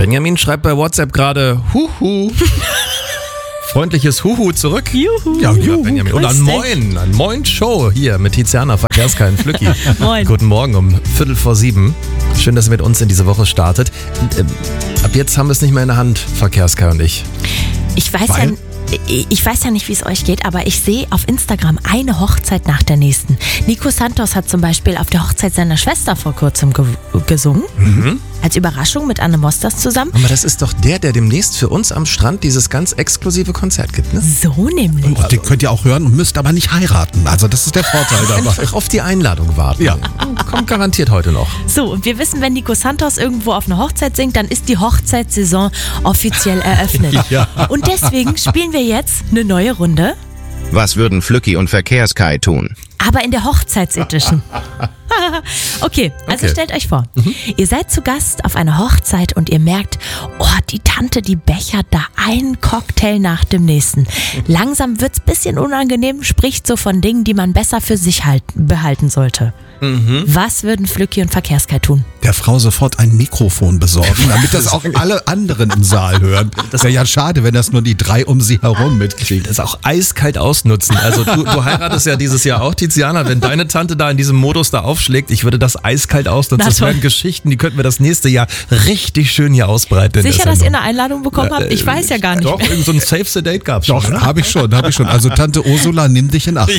Benjamin schreibt bei WhatsApp gerade Huhu. Freundliches Huhu zurück. Juhu. Ja, lieber Benjamin. Und ein Moin-Show hier mit Tiziana Verkehrskai und Flücki. Moin. Guten Morgen um 6:45. Schön, dass ihr mit uns in diese Woche startet. Und, ab jetzt haben wir es nicht mehr in der Hand, Verkehrskai und ich. Ich weiß ja nicht, wie es euch geht, aber ich sehe auf Instagram eine Hochzeit nach der nächsten. Nico Santos hat zum Beispiel auf der Hochzeit seiner Schwester vor kurzem gesungen. Mhm. Als Überraschung mit Anne Mosters zusammen. Aber das ist doch der demnächst für uns am Strand dieses ganz exklusive Konzert gibt, ne? So nämlich. Und den könnt ihr auch hören und müsst aber nicht heiraten. Also das ist der Vorteil dabei. Einfach auf die Einladung warten. Ja. Kommt garantiert heute noch. So, und wir wissen, wenn Nico Santos irgendwo auf einer Hochzeit singt, dann ist die Hochzeitssaison offiziell eröffnet. Ja. Und deswegen spielen wir jetzt eine neue Runde, Was würden Flücki und Verkehrskai tun? aber in der Hochzeitsedition. Okay, also Okay. stellt euch vor, ihr seid zu Gast auf einer Hochzeit und ihr merkt, oh, die Tante, die bechert da einen Cocktail nach dem nächsten. Langsam wird's bisschen unangenehm, spricht so von Dingen, die man besser für sich behalten sollte. Was würden Flücki und Verkehrskai tun? Der Frau sofort ein Mikrofon besorgen, damit das auch alle anderen im Saal hören. Das wäre ja schade, wenn das nur die 3 um sie herum mitkriegen. Das auch eiskalt ausnutzen. Also du heiratest ja dieses Jahr auch, Tiziana. Wenn deine Tante da in diesem Modus da aufschlägt, ich würde das eiskalt ausnutzen. Na Das toll. wären Geschichten, die könnten wir das nächste Jahr richtig schön hier ausbreiten. in der Sicher, dass ihr Sendung. eine Einladung bekommen habt? Ich weiß ja gar nicht. Doch, irgend so ein Save the Date gab's Doch, schon. oder? habe ich schon. Also Tante Ursula, nimm dich in Acht.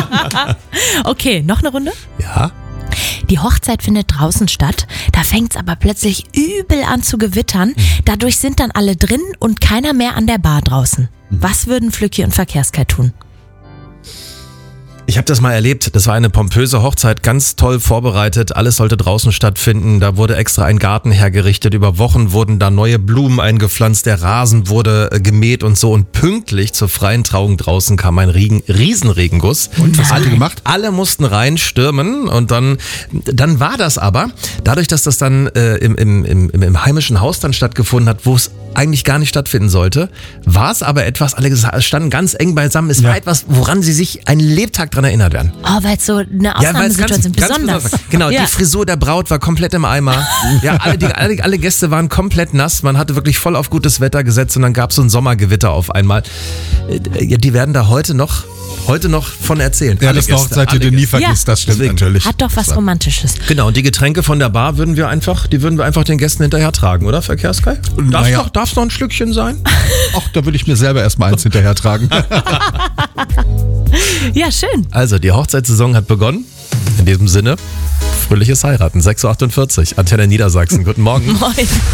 Okay, noch eine Runde? Ja. Die Hochzeit findet draußen statt, da fängt's aber plötzlich übel an zu gewittern. Dadurch sind dann alle drin und keiner mehr an der Bar draußen. Was würden Flücki und Verkehrskai tun? Ich habe das mal erlebt. Das war eine pompöse Hochzeit, ganz toll vorbereitet. Alles sollte draußen stattfinden. Da wurde extra ein Garten hergerichtet. Über Wochen wurden da neue Blumen eingepflanzt. Der Rasen wurde gemäht und so. Und pünktlich zur freien Trauung draußen kam ein Riesenregenguss. Und was habt ihr gemacht? Alle mussten reinstürmen und dann war das aber, dadurch, dass das dann im heimischen Haus dann stattgefunden hat, wo es eigentlich gar nicht stattfinden sollte, war es aber etwas, alle standen ganz eng beisammen. Es war etwas, woran sie sich einen Lebtag dran erinnert werden. Oh, weil es so eine weil es Ausnahmesituation besonders. Genau, Ja. die Frisur der Braut war komplett im Eimer. Ja, alle Gäste waren komplett nass. Man hatte wirklich voll auf gutes Wetter gesetzt und dann gab es so ein Sommergewitter auf einmal. Ja, die werden da heute noch von erzählen. Ja, Alle das ist eine Gäste, Hochzeit, die alle du nie Gäste. vergisst, das stimmt Deswegen. natürlich. Hat doch was Romantisches. Genau, und die Getränke von der Bar würden wir einfach den Gästen hinterher tragen, oder, Verkehrskai? Naja. Darf's noch ein Schlückchen sein? Ach, da würde ich mir selber erstmal eins hinterher tragen. Ja, schön. Also, die Hochzeitssaison hat begonnen. In diesem Sinne, fröhliches Heiraten, 6:48 Uhr, Antenne Niedersachsen. Guten Morgen. Moin.